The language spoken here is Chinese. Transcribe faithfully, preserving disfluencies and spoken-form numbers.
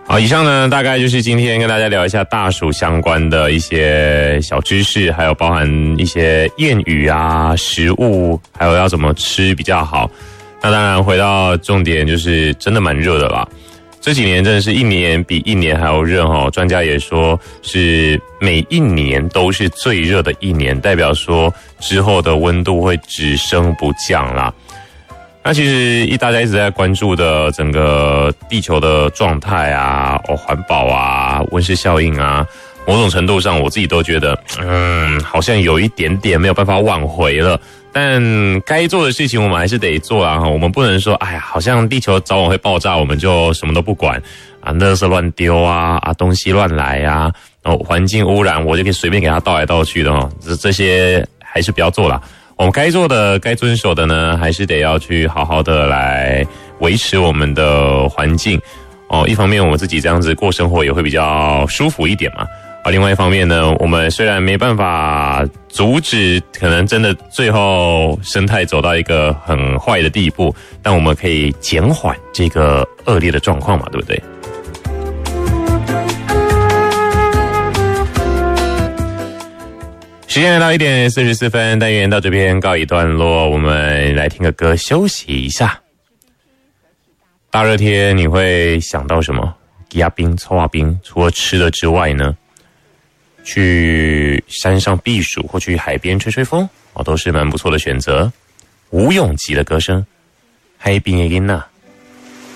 好，以上呢大概就是今天跟大家聊一下大暑相关的一些小知识，还有包含一些谚语啊、食物，还有要怎么吃比较好。那当然回到重点，就是真的蛮热的啦。这几年真的是一年比一年还要热哦，专家也说是每一年都是最热的一年，代表说之后的温度会只升不降啦。那其实一大家一直在关注的整个地球的状态啊、哦环保啊、温室效应啊，某种程度上我自己都觉得，嗯，好像有一点点没有办法挽回了。但该做的事情我们还是得做啊，我们不能说，哎呀，好像地球早晚会爆炸，我们就什么都不管啊，垃圾乱丢啊，啊东西乱来啊，然后环境污染我就可以随便给它倒来倒去的哦，这这些还是不要做啦。我们该做的、该遵守的呢，还是得要去好好的来维持我们的环境哦。一方面，我们自己这样子过生活也会比较舒服一点嘛。啊，另外一方面呢，我们虽然没办法阻止，可能真的最后生态走到一个很坏的地步，但我们可以减缓这个恶劣的状况嘛，对不对？时间来到一点四十四分，单元到这边告一段落，我们来听个歌休息一下。大热天你会想到什么？压冰、搓啊冰，除了吃的之外呢，去山上避暑或去海边吹吹风，哦，都是蛮不错的选择。吴永吉的歌声，海边的囡仔。